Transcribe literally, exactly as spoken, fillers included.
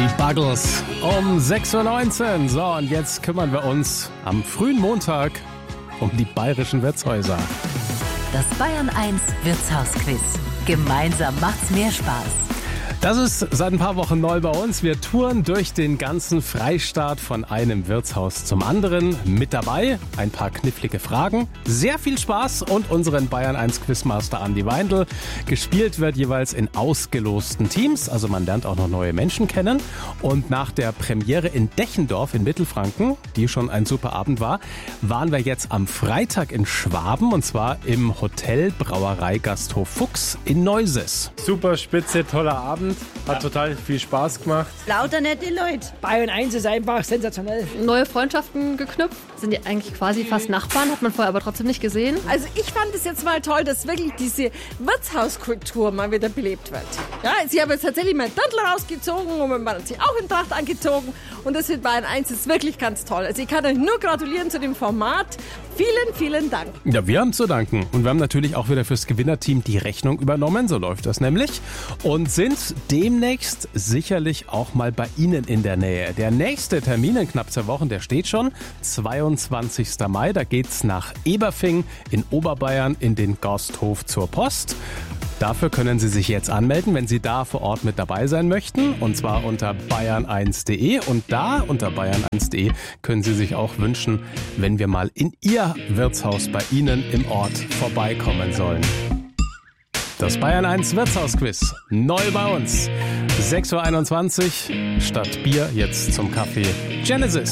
Die Buggles um sechs Uhr neunzehn. So, und jetzt kümmern wir uns am frühen Montag um die bayerischen Wirtshäuser. Das Bayern eins Wirtshausquiz. Gemeinsam macht's mehr Spaß. Das ist seit ein paar Wochen neu bei uns. Wir touren durch den ganzen Freistaat von einem Wirtshaus zum anderen. Mit dabei ein paar knifflige Fragen, sehr viel Spaß und unseren Bayern eins Quizmaster Andi Weindl. Gespielt wird jeweils in ausgelosten Teams, also man lernt auch noch neue Menschen kennen. Und nach der Premiere in Dechendorf in Mittelfranken, die schon ein super Abend war, waren wir jetzt am Freitag in Schwaben und zwar im Hotel Brauerei Gasthof Fuchs in Neuses. Super spitze, toller Abend. Hat total viel Spaß gemacht. Lauter nette Leute. Bayern eins ist einfach sensationell. Neue Freundschaften geknüpft. Sind die eigentlich quasi fast Nachbarn, hat man vorher aber trotzdem nicht gesehen. Also ich fand es jetzt mal toll, dass wirklich diese Wirtshauskultur mal wieder belebt wird. Ja, sie haben jetzt tatsächlich mal Dirndl rausgezogen und man hat sich auch in Tracht angezogen. Und das mit Bayern eins ist wirklich ganz toll. Also ich kann euch nur gratulieren zu dem Format. Vielen, vielen Dank. Ja, wir haben zu danken. Und wir haben natürlich auch wieder fürs Gewinnerteam die Rechnung übernommen. So läuft das nämlich. Und sind demnächst sicherlich auch mal bei Ihnen in der Nähe. Der nächste Termin in knapp zwei Wochen, der steht schon. zweiundzwanzigster Mai, da geht's nach Eberfing in Oberbayern in den Gasthof zur Post. Dafür können Sie sich jetzt anmelden, wenn Sie da vor Ort mit dabei sein möchten. Und zwar unter bayern eins punkt de. Und da unter bayern eins punkt de können Sie sich auch wünschen, wenn wir mal in Ihr Wirtshaus bei Ihnen im Ort vorbeikommen sollen. Das Bayern eins Wirtshausquiz, neu bei uns. sechs Uhr einundzwanzig, statt Bier jetzt zum Kaffee Genesis.